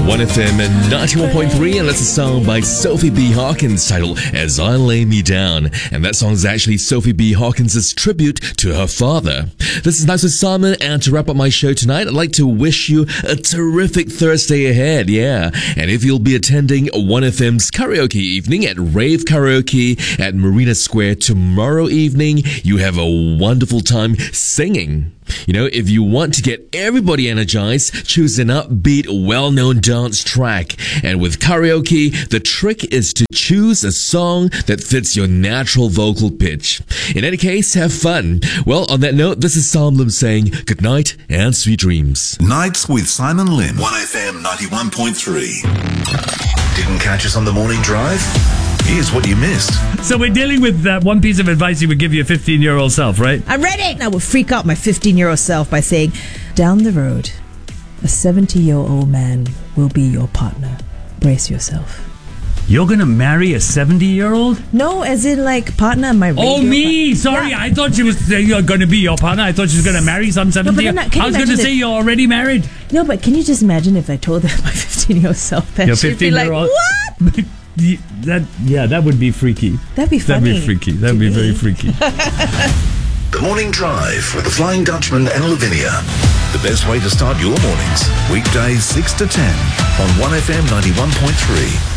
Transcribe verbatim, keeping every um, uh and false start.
one F M ninety-one point three, and that's a song by Sophie B. Hawkins titled As I Lay Me Down. And that song is actually Sophie B. Hawkins' tribute to her father. This is Nice with Simon, and to wrap up my show tonight, I'd like to wish you a terrific Thursday ahead, yeah. And if you'll be attending one F M's karaoke evening at Rave Karaoke at Marina Square tomorrow evening, you have a wonderful time singing. You know, if you want to get everybody energized, choose an upbeat, well-known dance track. And with karaoke, the trick is to choose a song that fits your natural vocal pitch. In any case, have fun. Well, on that note, this is Sam Lim saying good night and sweet dreams. Nights with Simon Lim. one F M ninety-one point three. Didn't catch us on the morning drive? Here's what you missed. So we're dealing with that one piece of advice you would give your fifteen-year-old self, right? I'm ready! I will freak out my fifteen-year-old self by saying, down the road, a seventy-year-old man will be your partner. Brace yourself. You're going to marry a seventy-year-old? No, as in like partner, my radio Oh, me! par- Sorry, Yeah. I thought she was saying you're going to be your partner. I thought she was going to marry some seventy-year-old. then, uh, can I you was going to imagine say if- you're already married. No, but can you just imagine if I told that my fifteen-year-old self that Your she'd be like, fifteen-year-old. what? that yeah, that would be freaky. That'd be That'd funny. be freaky. That'd to be me. very freaky. The Morning Drive with the Flying Dutchman and Lavinia. The best way to start your mornings. Weekdays six to ten on one F M ninety-one point three.